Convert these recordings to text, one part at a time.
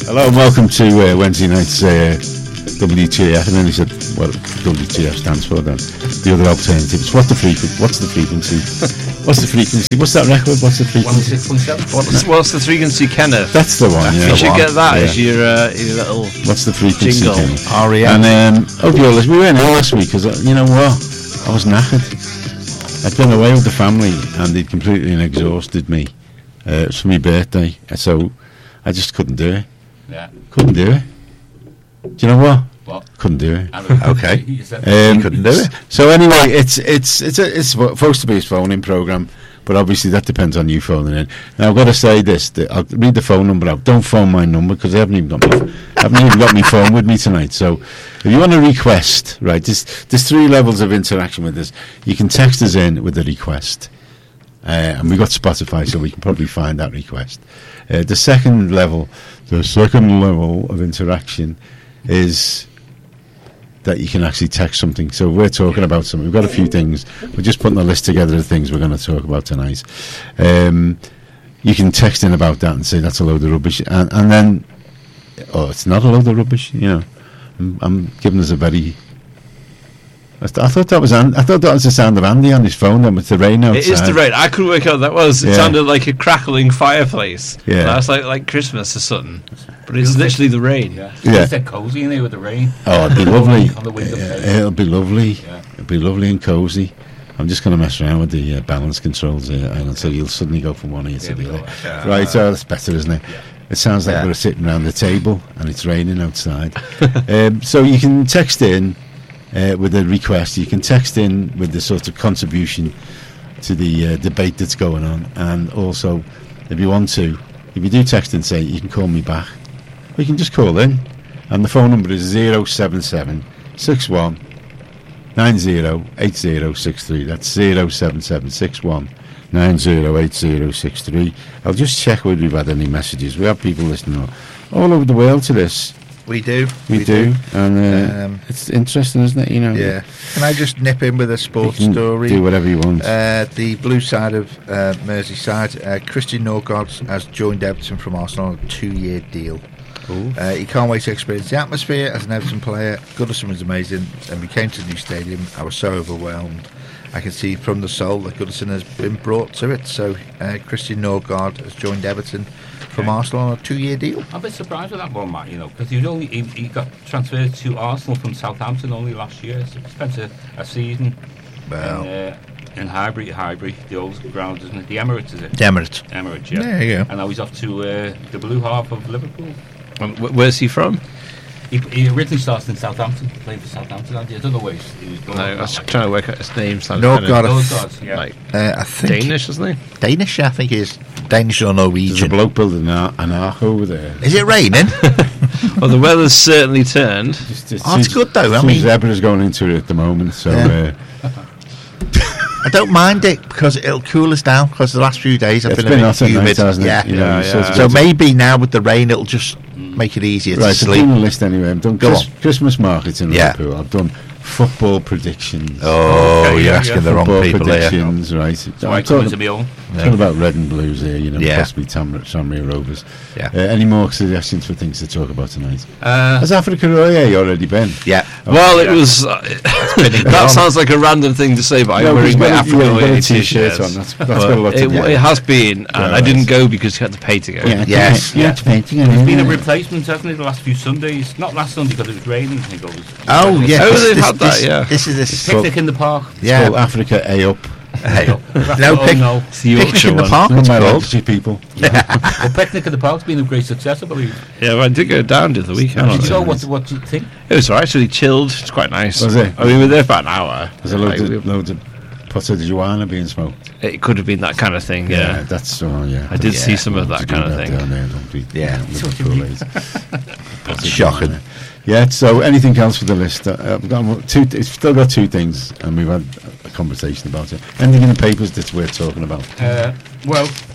Hello and welcome to Wednesday night's WTF. And then he said, well, WTF stands for then. The other alternatives. What's the frequency? What's the frequency? What's that record? What's the frequency? 106.7. What's the frequency, Kenneth? That's the one, yeah. You should get that as your little What's the frequency? jingle. REM. And we weren't here last week because, you know what? I was knackered. I'd been away with the family and they'd completely exhausted me. It was for my birthday. So I just couldn't do it. Yeah. Couldn't do it. Do you know what? What? Couldn't do it. Okay. You couldn't do it. So anyway, it's supposed to be a phone-in program, but obviously that depends on you phoning in. Now I've got to say this: I'll read the phone number out. Don't phone my number because I haven't even got my phone with me tonight. So if you want a request, right? There's three levels of interaction with this. You can text us in with a request, and we've got Spotify, so we can probably find that request. The second level of interaction is that you can actually text something. So we're talking about something. We've got a few things. We're just putting a list together of things we're going to talk about tonight. You can text in about that and say that's a load of rubbish, and then, it's not a load of rubbish. You know, I'm giving us a very. I thought that was the sound of Andy on his phone. Then with the rain outside. It is the rain. I couldn't work out what that was. It sounded like a crackling fireplace. Yeah, that's like Christmas or something. But it's literally the rain. Yeah. It's that cozy in there with the rain. Oh, it'd be lovely. On the window. It'll be lovely. Yeah. It'll be lovely and cozy. I'm just going to mess around with the balance controls here, and so you'll suddenly go from one ear to the other. Right, so that's better, isn't it? Yeah. It sounds like we're sitting around the table and it's raining outside. So you can text in with a request. You can text in with the sort of contribution to the debate that's going on, and also if you do text and say you can call me back, or you can just call in, and the phone number is 077 61 908063. That's 077 61 908063. I'll just check whether we've had any messages. We have people listening all over the world to this. We do, and it's interesting, isn't it? You know. Yeah. Can I just nip in with a sports story? Do whatever you want. The blue side of Merseyside, Christian Norgard has joined Everton from Arsenal on a 2-year deal. He can't wait to experience the atmosphere as an Everton player. Goodison was amazing, and we came to the new stadium. I was so overwhelmed. I can see from the soul that Goodison has been brought to it. So Christian Norgard has joined Everton from Arsenal on a 2-year deal. I'm a bit surprised with that one, Matt, because he got transferred to Arsenal from Southampton only last year. So he spent a season in Highbury, the old ground, isn't it? The Emirates, is it? The Emirates. Emirates, yeah. There you go. And now he's off to the blue half of Liverpool. Where's he from? He originally started in Southampton, playing for Southampton. I don't know where he was going. No, I was trying to work out his name. Norgard, yeah. Like I think Danish, isn't he? Danish, I think he is. Danish or Norwegian. There's a bloke building an ark over there. Is it raining? Well, the weather's certainly turned. It's good though. I mean, Zebra's going into it at the moment, so. I don't mind it because it'll cool us down. Because the last few days have been a bit humid. So maybe now with the rain, it'll just make it easier to sleep. I've done a list anyway. I've done Christmas markets in Liverpool. I've done football predictions. You're asking the wrong people predictions, here. Right. I'm talking about red and blues here, possibly Tranmere Rovers. Yeah. Any more suggestions for things to talk about tonight? Has Africa Roye already been? Yeah. It was. That sounds like a random thing to say, but I'm wearing my Africa Roye t-shirt on. That's got a lot to do. It has been, and I didn't go because you had to pay to go. Yes. You had to pay to go. There's been a replacement, hasn't it, the last few Sundays? Not last Sunday because it was raining. I think it was. They've had that, yeah. This is this picnic in the park. It's called Africa A Up. It's the picnic in the park. It's called people. Well, picnic in the park's been a great success, I believe. Yeah, I did go down to the weekend. Did you go? What do you think? It was actually chilled. It's quite nice. Was it? I mean, we were there for an hour. There's loads of pots of Joanna being smoked. It could have been that kind of thing. Yeah, that's so. Yeah, I did see some of that kind of thing. Down there, don't we? Yeah, it's shocking. Yeah. So, anything else for the list? We've still got two things, and we've had a conversation about it. Anything in the papers that's worth talking about?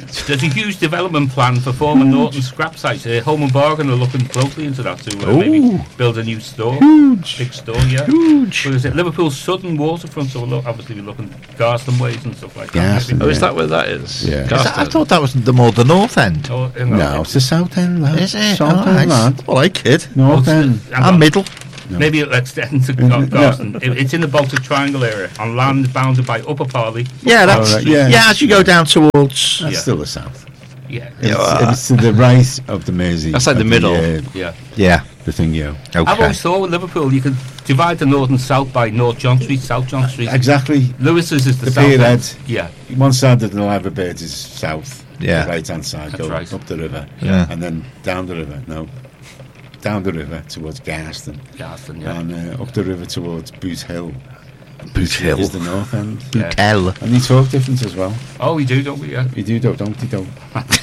There's a huge development plan for former Norton scrap sites. Home and Bargain are looking closely into that to maybe build a new store. Huge. Big store, yeah. Huge. What is it? Liverpool's southern waterfront, so we'll obviously be looking at Garston Ways and stuff like that. Garston, Oh, is that where that is? Yeah. Garston. I thought that was the north end. Oh, No, it's the south end, lad. Is it? South end, lad. Well, I kid. North end. I'm middle. Maybe it'll extend to Garston. It's in the Baltic Triangle area, on land bounded by Upper Parley. Yeah, that's right, yeah. as you go down towards. That's Yeah. still the south. Yeah. It's to the right of the Mersey. That's like the of middle. Yeah. Yeah. The thing, yeah. Okay. I've always thought with Liverpool, you could divide the north and south by North John Street, South John Street. Exactly. Lewis's is the The south Pier end. Head. Yeah. One side of the Liver Birds is south. Yeah. The right hand side That's goes right. up the river. Yeah. And then down the river. No. Down the river towards Garston. Garston, yeah. And up the river towards Boot Hill. Boot Hill. Is the north end. Yeah. Hell. And they talk different as well. Oh, we do, don't we? Yeah. You do, don't you? Don't.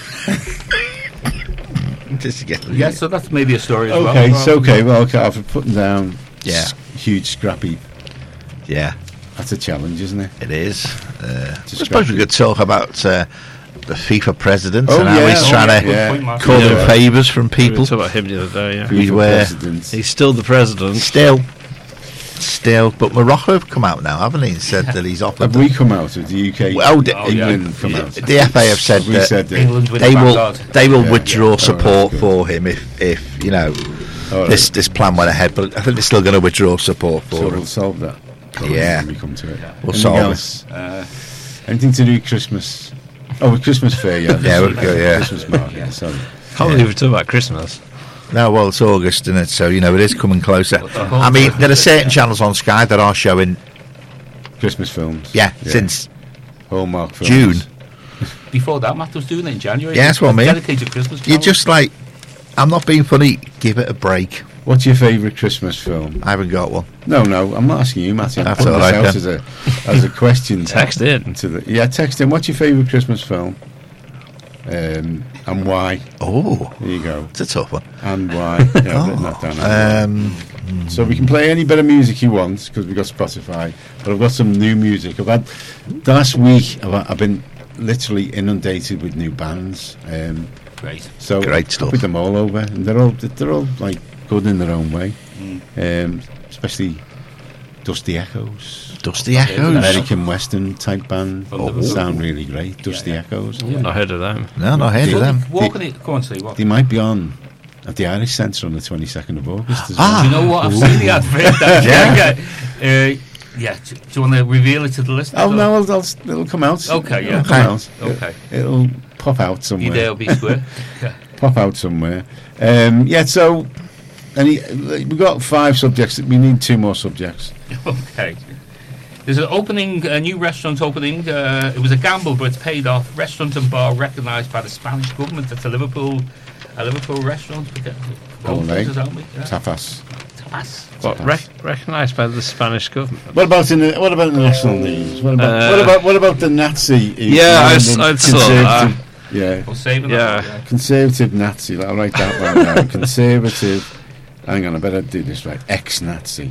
Just to get. Yeah, so that's maybe a story as Okay, well. so okay. Well, okay, I've putting down Yeah. huge scrappy. Yeah, That's a challenge, isn't it? it is. I Just suppose we scrappy. could talk about the FIFA president Oh, and how yeah. he's Oh, trying yeah. to Good point, Mark. call Yeah. in favours from We people. were talking about him the other day, yeah. We FIFA were- president. He's still the president. Still, but Morocco have come out now, haven't they? And said that he's offered. Have we come out of the UK? Well, England come out. The FA have said We that said that. England with they the will Vanguard. they will Yeah, withdraw yeah. Oh, support that's good. for him if you know All right. this plan went ahead. But I think they're still going to withdraw support So for we'll him. solve that. Yeah. When we come to it. We'll Anything solve it. else? Uh, Anything to do with Christmas? Oh, with Christmas fair, yeah. Yeah, we'll go, yeah. Christmas market. Sorry. Can't believe we're talking about Christmas. No, well, it's August, isn't it? So you know it is coming closer. What's that I mean, there are certain channels on Sky that are showing, Christmas films. since Hallmark films. June. before that, Matt was doing it in January. Yeah, that's what I mean. Dedicated Christmas. You're channel. just like, I'm not being funny. Give it a break. What's your favourite Christmas film? I haven't got one. No, I'm not asking you, Matthew. I'm That's putting all this right, out then. as a question. Text in. To the, yeah, text in. What's your favourite Christmas film? And why? Oh, There you go. it's a tough one. And why? Yeah, I've written that down. And why. So we can play any bit of music you want because we've got Spotify. But I've got some new music. Last week I've been literally inundated with new bands. Great. So Great I stuff. put them all over, and they're all like good in their own way. Especially Dusty Echoes, Dusty Okay, Echoes. American Western type band. Wonderful. Sound really great. Dusty Echoes. Not heard of them. No, not heard of them. Walking it. Go on, say what. They might be on at the Irish Centre on the 22nd of August as Ah. well. Do you know what? I've seen the advert. Yeah. Do you want to reveal it to the listeners? Oh or- no, it'll come out. Okay, yeah. It'll come out. Okay. It'll pop out You somewhere. there will be square. Yeah. Pop out somewhere. Yeah. So, we've got 5 subjects. We need 2 more subjects. Okay. There's an opening, a new restaurant opening. It was a gamble, but it's paid off. Restaurant and bar recognised by the Spanish government. It's a Liverpool restaurant. Oh, right. Does that help me? Yeah. Tapas. Tapas. What, recognised by the Spanish government? What about in the national news? What about the Nazi? Yeah, I saw that. Yeah, We'll save it. Yeah. conservative Nazi. I'll write that one down. Conservative. Hang on, I better do this right. Ex-Nazi.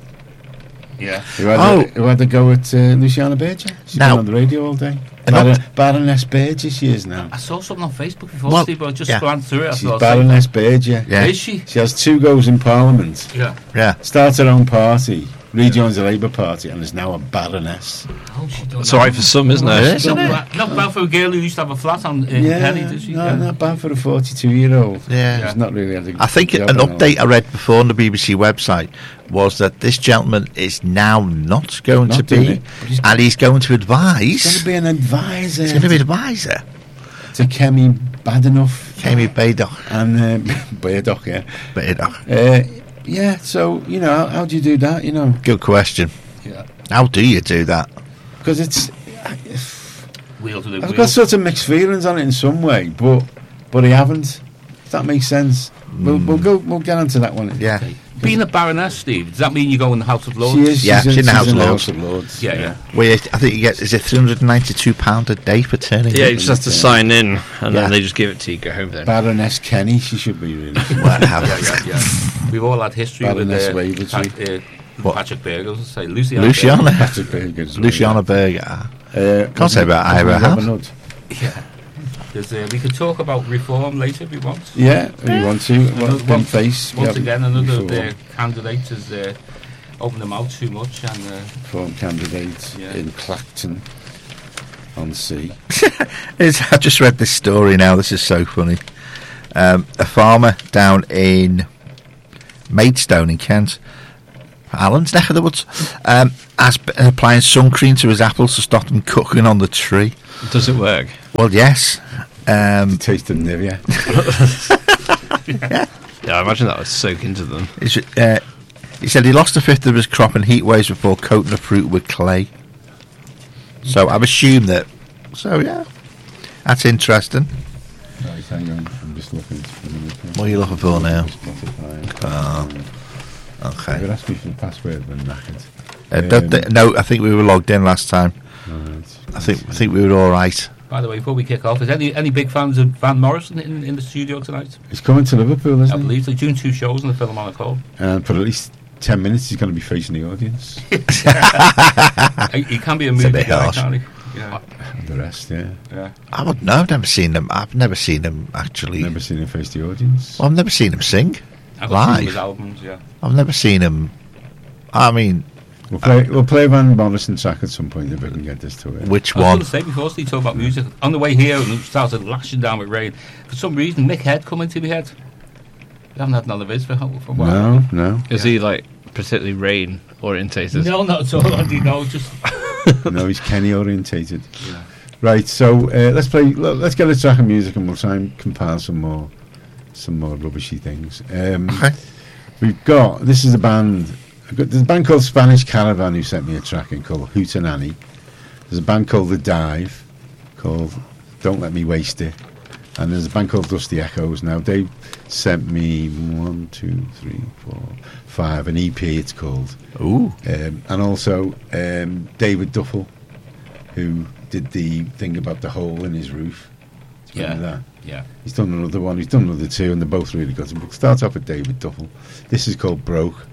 Yeah. Who had to go with Luciana Berger? She's Now- been on the radio all day. An Baroness Berger, she is now. I saw something on Facebook before, Well, Steve, but I just yeah. glanced through it. I She's thought, Baroness Berger. Yeah. Is she? She has 2 goes in Parliament. Yeah. Yeah. Starts her own party, rejoins the Labour Party, and is now a baroness. Oh, she don't It's all right for some, isn't it? Isn't it? Not bad for a girl who used to have a flat on in Penny, did she? No, Yeah. not bad for a 42-year-old. Yeah. She's not really had a I think job an in update I read before on the BBC website was that this gentleman is now not going Not to doing be, it, but he's and he's going to She's advise. going to be an advisor He's going to be an advisor. to Kemi Badenoch. Kemi Baydock. And Baydoch, yeah. Baydock. Yeah, so, how do you do that, Good question. Yeah. How do you do that? Because it's... Wheel to the I've wheel. got sort of mixed feelings on it in some way, but I haven't. If that makes sense. We'll get onto that one. Yeah. Okay. Being a baroness, Steve, does that mean you go in the House of Lords? She is. Yeah, she's in the House of Lords. House of Lords. Yeah. Well, I think you get, is it £392 a day for turning Yeah, up? you just have to sign in, and Yeah. then they just give it to you. Go home then. Baroness Kenny, she should be really. Yeah. We've all had history Baroness with Wavertree. What? Patrick Berger, say Luciana. Luciana. Patrick Berger as well. Luciana Berger. Can't say about Ira House. Yeah. We could talk about reform later if we want. Yeah, if you want to. Once again, another of their candidates has opened them out too much. And reform candidate in Clacton on Sea. I just read this story now. This is so funny. A farmer down in Maidstone in Kent, Alan's neck of the woods, has been applying sun cream to his apples to stop them cooking on the tree. Does it work? Well, yes. Taste of Nivea. Yeah, I imagine that would soak into them. He said he lost a fifth of his crop in heat waves before coating the fruit with clay. So I've assumed that. So yeah, that's interesting. Right, hang on. I'm just looking. What are you looking for now? Okay. They asked me for the password when knackered. No, I think we were logged in last time. Right. I think we were all right. by the way, before we kick off, is any big fans of Van Morrison in the studio tonight? He's coming to Liverpool, isn't he? I believe they're doing 2 shows in the Philharmonic Hall. And for at least 10 minutes, he's going to be facing the audience. He can be a movie guy, can't he? Yeah. And the rest, yeah. I would know. I've never seen him. I've never seen him actually. Never seen him face the audience. Well, I've never seen him sing live. His albums, yeah. I've never seen him. I mean, we'll play Van Morrison track at some point if we can get this to it. Which I was one? going to say before Steve talked about music, on the way here and it started lashing down with rain, for some reason Mick Head come into my head. We haven't had none of his for a while. No. Is he like particularly rain orientated? No, not at all, Andy. No, just No, he's Kenny orientated. Yeah. Right, so let's get a track of music and we'll try and compile some more rubbishy things. Okay. We've got, this is a band, there's a band called Spanish Caravan who sent me a track in called Hootenanny. There's a band called The Dive called Don't Let Me Waste It. And there's a band called Dusty Echoes. Now, they sent me 1, 2, 3, 4, 5, an EP it's called. Ooh. And also David Duffel, who did the thing about the hole in his roof. Do you remember that? Yeah. He's done another one, he's done another 2, and they're both really good. We'll start off with David Duffel. This is called Broke.